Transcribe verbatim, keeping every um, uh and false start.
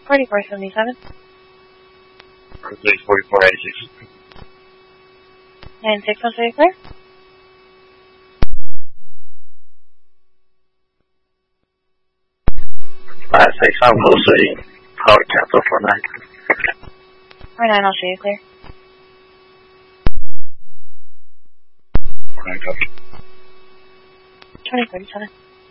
forty-four seventy-seven. Please, forty-four eighty-six. nine six one, are you clear? five six, I'm Lucy. Power capital four nine. four nine, I'll show you clear. four nine, copy. twenty forty-seven.